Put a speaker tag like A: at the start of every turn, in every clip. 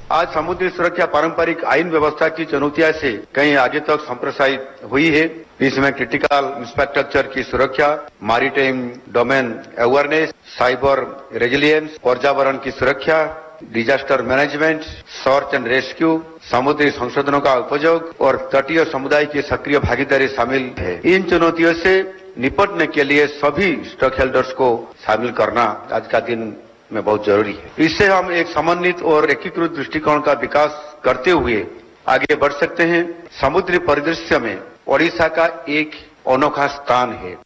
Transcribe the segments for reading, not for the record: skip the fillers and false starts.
A: आज समुद्री सुरक्षा पारंपरिक आईन व्यवस्था की चुनौतियां से कहीं आगे तक संप्रसारित हुई है। इसमें क्रिटिकल इंफ्रास्ट्रक्चर की सुरक्षा, maritime domain awareness, cyber resilience, पर्यावरण की सुरक्षा, disaster management, search and rescue, समुद्री संशोधनों का उपयोग और तटीय समुदाय की सक्रिय भागीदारी शामिल है। इन चुनौतियों से निपटने के लिए सभी स्टेक होल्डर्स को शामिल करना आज का दिन में बहुत जरूरी है। इससे हम एक समन्वित और एकीकृत दृष्टिकोण का विकास करते हुए आगे बढ़ सकते हैं। समुद्री परिदृश्य में ओडिशा का एक अनोखा स्थान है।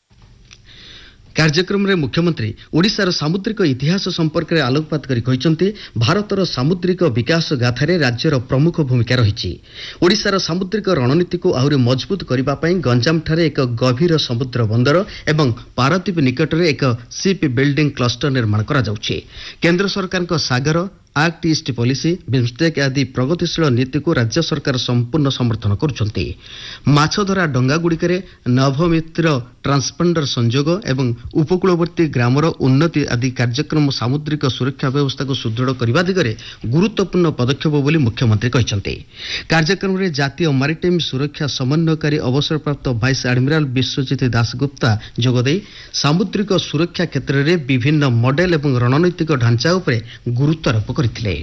B: कार्यक्रम रे मुख्यमंत्री ओडिशार सामुद्रिक इतिहास संपर्क में आलोकपात करी कहिसंती भारतर सामुद्रिक विकास गाथारे राज्यर प्रमुख भूमिका रहिछि। ओडिशार सामुद्रिक रणनीति को आहुरी मजबूत करिबा पई गंजाम ठारे एक गभीर समुद्र बंदर एवं पारादीप निकट रे एक शिप बिल्डिंग क्लस्टर निर्माण करा जाउछि। केंद्र सरकार को सागर एक्ट ईस्ट पॉलिसी, बिम्स्टेक आदि प्रगतिशील नीति को राज्य सरकार संपूर्ण समर्थन करुछंती। माछधरा डंगा गुड़िकरे नवमित्र ट्रांसपंडर संजोग एवं उपकूलवर्ती ग्रामर उन्नति आदि कार्यक्रम सामुद्रिक सुरक्षा व्यवस्था को सुदृढ़ करने दिगरे गुरुत्वपूर्ण पदक्षेप बोली मुख्यमंत्री कहते। कार्यक्रम में जातीय मैरीटाइम सुरक्षा समन्वयकारी अवसरप्राप्त वाइस एडमिराल विश्वजीत दासगुप्ता जोगदे सामुद्रिक सुरक्षा क्षेत्र में विभिन्न मॉडल एवं रणनैतिक ढांचा उपरे गुरुत्वारोप करथिले।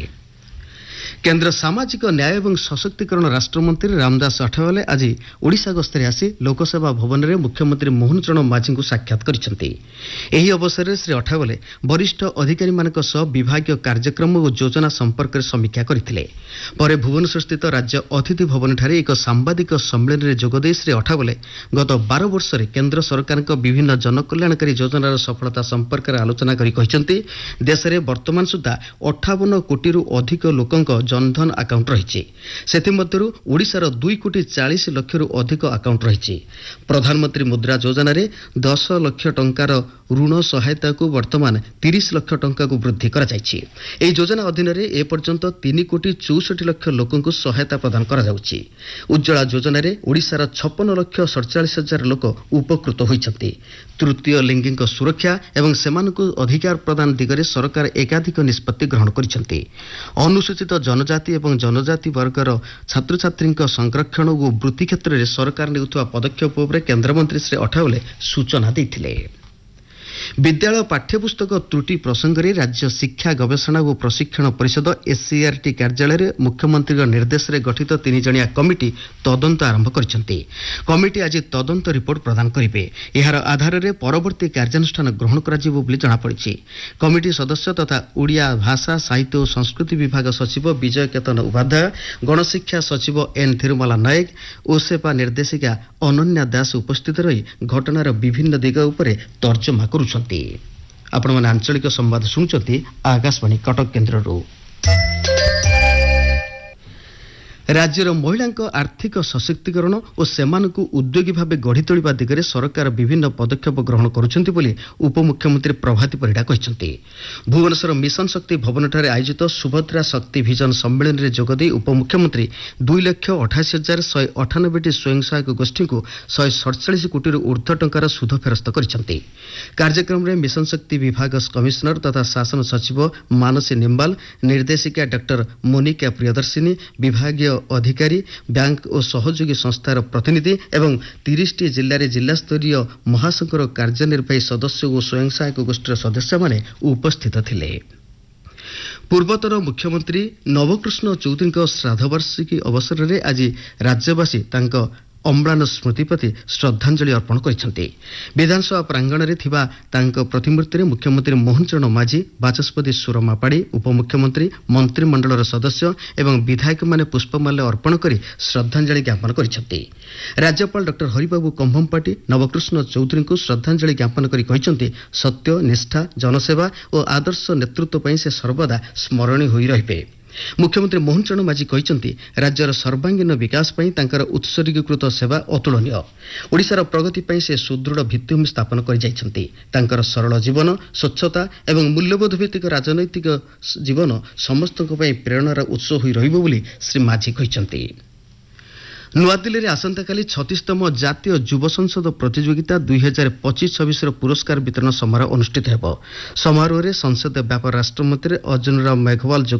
B: केंद्र सामाजिक न्याय एवं सशक्तिकरण राष्ट्रमंत्री रामदास अठावले आज ओडिशा गस्तरे आसी लोकसेवा भवन में मुख्यमंत्री मोहन चरण माझी को साक्षात करिसेंती। एही अवसर में श्री अठावले वरिष्ठ अधिकारी मानक सह विभागीय कार्यक्रम और योजना संपर्क में समीक्षा करथिले। परे भुवनेश्वर स्थित राज्य अतिथि भवन ठारे एक सांबादिक सम्मेलन में जोगदे श्री अठावले गत 12 वर्ष में केंद्र सरकार विभिन्न जनकल्याणकारी योजनार सफलता संपर्क में आलोचना करी कहिसेंती देश में वर्तमान सुधा 58 कोटी अधिक लोकंक जनधन अकाउंट रही। सेथिमध्यरु ओडिशार 2 कोटी 40 लाख अधिक अकाउंट रही। प्रधानमंत्री मुद्रा योजना रे 10 लाख टंकार ऋण सहायता को वर्तमान 30 लाख टंका को वृद्धि करा जायछि। एही योजना अधीन रे ए पर्यंत 3 कोटी 64 लाख लोकंकु सहायता प्रदान करा जाउछि। उज्ज्वला योजना रे ओडिशार 56 लाख 47 हजार लोक उपकृत होइछन्ति। तृतीय लिंगिक सुरक्षा एवं सेमानकु अधिकार प्रदान दिगरे सरकार एकाधिक निष्पत्ति ग्रहण करिछन्ति। अनुसूचित जनजाति एवं जनजाति वर्गर छात्र छात्री संरक्षण और वृत्ति क्षेत्र में सरकार नेउथुवा पदक्षेप उपरे केंद्रमंत्री श्री अठावले सूचना देथिले। विद्यालय पाठ्यपुस्तक त्रुटि प्रसंग में राज्य शिक्षा गवेषणा और प्रशिक्षण परिषद एससीईआरटी कार्यालय मुख्यमंत्री निर्देश में गठित 3 जणिया कमिटी तदंत आरंभ करिसेंती। कमिटी आज तदंत रिपोर्ट प्रदान करिवे। एहार आधार में परवर्ती कार्यानुष्ठान ग्रहण कराजिबो बोली जणापड़िछि। कमिटी सदस्य तथा ओडिया भाषा साहित्य और संस्कृति विभाग सचिव विजय केतन उपाध्याय, गणशिक्षा सचिव एन थिरुमाला नायक, ओसेपा निर्देशिका अनन्या दास उपस्थित रही घटनार विभिन्न दिग उपरे तर्जमा करुछन्ति। आपण माने आंचलिक संवाद सुनुचंती आकाशवाणी कटक केन्द्ररू। राज्यर महिला आर्थिक सशक्तिकरण और सेमानकु उद्योगी भाव गढ़ी तोलिबा दिगरे सरकार विभिन्न पदक्षेप ग्रहण करुछन्ति बोली उपमुख्यमंत्री प्रभाती परिडा कहिसंती। भुवनेश्वर मिशन शक्ति भवनठारे आयोजित सुभद्रा शक्ति विजन सम्मेलन में जोगदे उपमुख्यमंत्री 2,88,198 स्वयं सहायक गोष्ठी को 147 कोटी ऊर्ध्व टंकार सुध फेरस्त करिसंती। कार्यक्रम में मिशन शक्ति विभाग कमिश्नर तथा शासन सचिव मानसी निम्बाल, निर्देशिका डॉक्टर मोनिका प्रियदर्शिनी, विभागीय अधिकारी, बैंक और सहयोगी संस्थार प्रतिनिधि एवं 30 जिले जिला स्तरीय महासंघर कार्यनिर्वाही सदस्य और स्वयं सहायक गोष्ठीर सदस्य माने उपस्थित थिले। पूर्वतन मुख्यमंत्री नवकृष्ण चौधरी श्राद्धवार्षिकी अवसर में आज राज्यवासी तांको अम्लान स्मृति प्रति श्रद्धांजलि अर्पण करिसेंती। विधानसभा प्रांगण में थिबा तांको प्रतिमूर्ति में मुख्यमंत्री मोहन चरण माझी, बाचस्पति सुरमा पाड़ी, उपमुख्यमंत्री, मंत्रिमंडलर सदस्य एवं विधायक माने पुष्पमाल्य अर्पण करी श्रद्धांजलि ज्ञापन करिसेंती। राज्यपाल डॉक्टर हरिबाबू कंभमपाटी नवकृष्ण चौधरी को श्रद्धांजलि ज्ञापन करी कहिसेंती सत्य, निष्ठा, जनसेवा और आदर्श नेतृत्व पई से सर्वदा स्मरणीय होई रहिबे। मुख्यमंत्री मोहन चरण माझी कहिसंती राज्यर सर्वांगीन विकास पई तांकर उत्सर्गीकृत सेवा अतुलनीय। ओडिशार प्रगति पई से सुदृढ़ भित्तिभूमि स्थापन कर जाइछंती। तांकर सरल जीवन, स्वच्छता एवं मूल्यबोध भित्तिक राजनैतिक जीवन समस्तक पई प्रेरणार उत्स होई रहिबो बोली श्री माझी कहिसंती। नुआदिल्ली में आसंताकाली 36तम जातीय युव संसद प्रतियोगिता 2025-26 पुरस्कार वितरण समारोह अनुष्ठित हेब। समारोह में संसदीय व्यापार राष्ट्रमंत्री अर्जुन राम मेघवाल